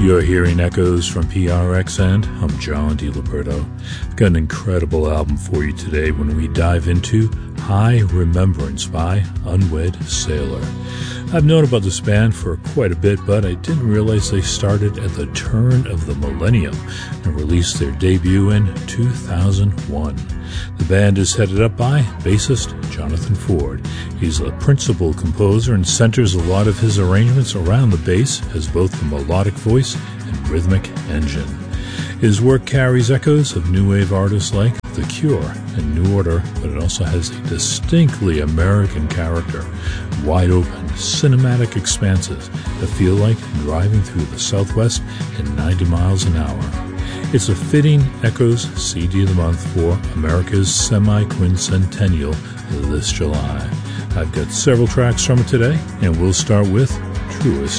You're hearing echoes from PRX, and I'm John DiLiberto. I've got an incredible album for you today when we dive into High Remembrance by Unwed Sailor. I've known about this band for quite a bit, but I didn't realize they started at the turn of the millennium and released their debut in 2001. The band is headed up by bassist Jonathan Ford. He's a principal composer and centers a lot of his arrangements around the bass as both a melodic voice and rhythmic engine. His work carries echoes of new wave artists like The Cure and New Order, but it also has a distinctly American character, wide open, cinematic expanses that feel like driving through the Southwest at 90 miles an hour. It's a fitting Echoes CD of the Month for America's semi-quincentennial this July. I've got several tracks from it today, and we'll start with Truest